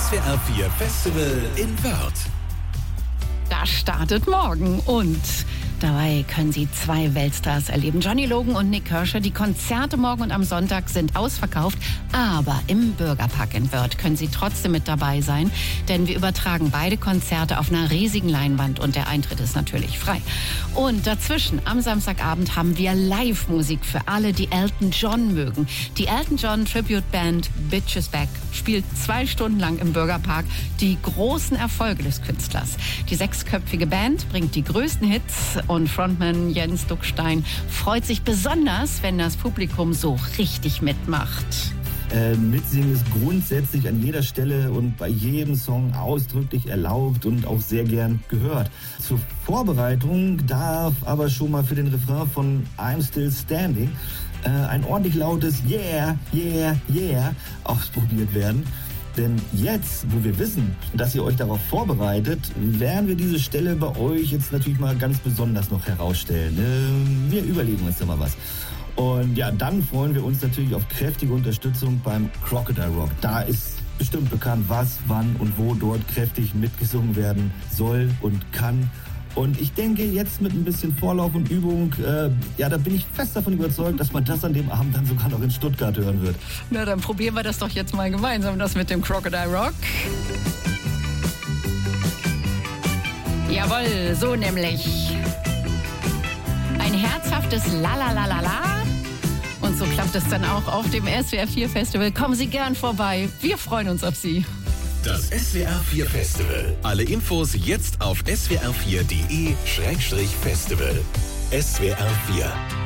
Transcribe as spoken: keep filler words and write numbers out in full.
S W R vier Festival in Wörth. Das startet morgen und dabei können Sie zwei Weltstars erleben. Johnny Logan und Nik Kershaw. Die Konzerte morgen und am Sonntag sind ausverkauft. Aber im Bürgerpark in Wörth können Sie trotzdem mit dabei sein. Denn wir übertragen beide Konzerte auf einer riesigen Leinwand und der Eintritt ist natürlich frei. Und dazwischen am Samstagabend haben wir Live-Musik für alle, die Elton John mögen. Die Elton John Tribute Band Bitches Back spielt zwei Stunden lang im Bürgerpark die großen Erfolge des Künstlers. Die sechsköpfige Band bringt die größten Hits und Frontman Jens Duckstein freut sich besonders, wenn das Publikum so richtig mitmacht. Äh, mitsingen ist grundsätzlich an jeder Stelle und bei jedem Song ausdrücklich erlaubt und auch sehr gern gehört. Zur Vorbereitung darf aber schon mal für den Refrain von I'm Still Standing äh, ein ordentlich lautes Yeah, Yeah, Yeah ausprobiert werden. Denn jetzt, wo wir wissen, dass ihr euch darauf vorbereitet, werden wir diese Stelle bei euch jetzt natürlich mal ganz besonders noch herausstellen. Ähm, wir überlegen uns da mal was. Und ja, dann freuen wir uns natürlich auf kräftige Unterstützung beim Crocodile Rock. Da ist bestimmt bekannt, was, wann und wo dort kräftig mitgesungen werden soll und kann. Und ich denke, jetzt mit ein bisschen Vorlauf und Übung, äh, ja, da bin ich fest davon überzeugt, dass man das an dem Abend dann sogar noch in Stuttgart hören wird. Na, dann probieren wir das doch jetzt mal gemeinsam, das mit dem Crocodile Rock. Jawohl, so nämlich. Ein herzhaftes La La La La La. Und so klappt es dann auch auf dem S W R vier Festival. Kommen Sie gern vorbei. Wir freuen uns auf Sie. Das S W R vier Festival. Alle Infos jetzt auf s w r vier punkt d e Schrägstrich Festival. S W R vier.